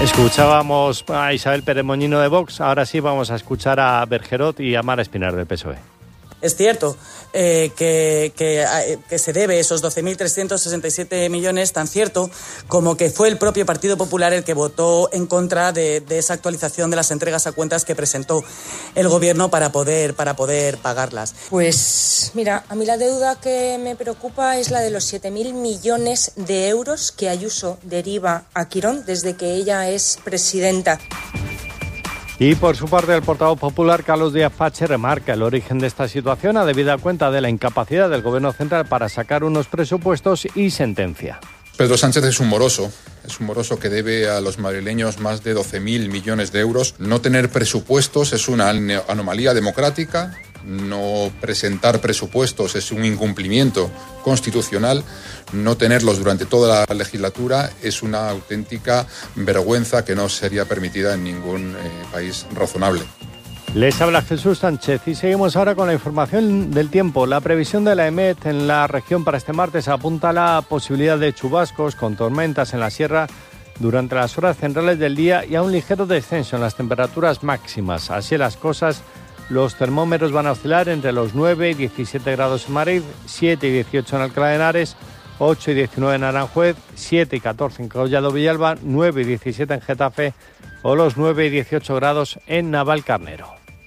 Escuchábamos a Isabel Pérez Moñino de Vox, ahora sí vamos a escuchar a Bergerot y a Mara Espinar del PSOE. Es cierto que se debe esos 12.367 millones, tan cierto como que fue el propio Partido Popular el que votó en contra de esa actualización de las entregas a cuentas que presentó el Gobierno para poder pagarlas. Pues mira, a mí la deuda que me preocupa es la de los 7.000 millones de euros que Ayuso deriva a Quirón desde que ella es presidenta. Y por su parte, el portavoz popular Carlos Díaz Pache remarca el origen de esta situación a debida cuenta de la incapacidad del Gobierno central para sacar unos presupuestos y sentencia. Pedro Sánchez es un moroso que debe a los madrileños más de 12.000 millones de euros. No tener presupuestos es una anomalía democrática. No presentar presupuestos es un incumplimiento constitucional. No tenerlos durante toda la legislatura es una auténtica vergüenza que no sería permitida en ningún país razonable. Les habla Jesús Sánchez y seguimos ahora con la información del tiempo. La previsión de la EMET en la región para este martes apunta a la posibilidad de chubascos con tormentas en la sierra durante las horas centrales del día y a un ligero descenso en las temperaturas máximas. Así las cosas, los termómetros van a oscilar entre los 9 y 17 grados en Madrid, 7 y 18 en Alcalá de Henares, 8 y 19 en Aranjuez, 7 y 14 en Collado Villalba, 9 y 17 en Getafe o los 9 y 18 grados en Navalcarnero.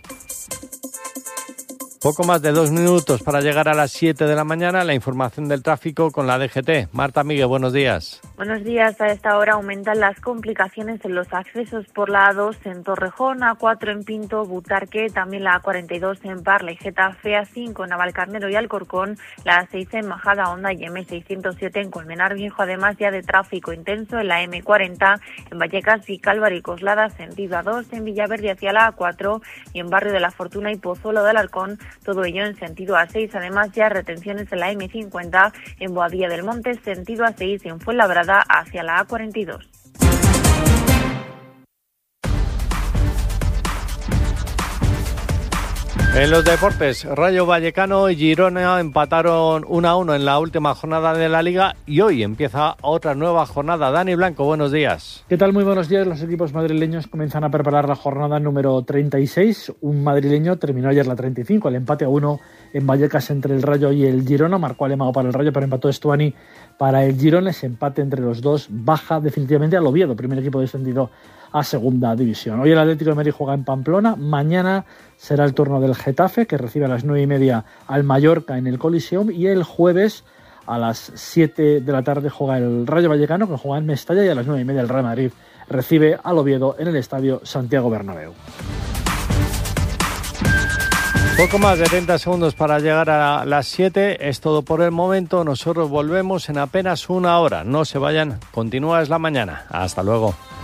Poco más de 2 minutos para llegar a las 7 de la mañana. La información del tráfico con la DGT. Marta Miguel, buenos días. Buenos días. A esta hora aumentan las complicaciones en los accesos por la A2 en Torrejón, A4 en Pinto, Butarque, también la A42 en Parla y Getafe, A5 en Navalcarnero y Alcorcón, la A6 en Majada Honda y M607 en Colmenar Viejo, además ya de tráfico intenso en la M40 en Vallecas y Cálvaro y Coslada, sentido A2 en Villaverde hacia la A4 y en Barrio de la Fortuna y Pozuelo de Alarcón, todo ello en sentido A6, además ya retenciones en la M50 en Boadilla del Monte, sentido A6 y en Fuenlabrada hacia la A42. En los deportes, Rayo Vallecano y Girona empataron 1-1 en la última jornada de la Liga y hoy empieza otra nueva jornada. Dani Blanco, buenos días. ¿Qué tal? Muy buenos días. Los equipos madrileños comienzan a preparar la jornada número 36. Un madrileño terminó ayer la 35, el empate a 1 en Vallecas entre el Rayo y el Girona. Marcó Alemão para el Rayo, pero empató Estuani para el Girona. Ese empate entre los dos baja definitivamente al Oviedo, primer equipo descendido a segunda división. Hoy el Atlético de Madrid juega en Pamplona, mañana será el turno del Getafe, que recibe a las 9:30 al Mallorca en el Coliseum, y el jueves a las 7 de la tarde juega el Rayo Vallecano, que juega en Mestalla, y a las 9:30 el Real Madrid recibe al Oviedo en el Estadio Santiago Bernabéu. Poco más de 30 segundos para llegar a las 7. Es todo por el momento. Nosotros volvemos en apenas una hora. No se vayan. Continúa Es la Mañana. Hasta luego.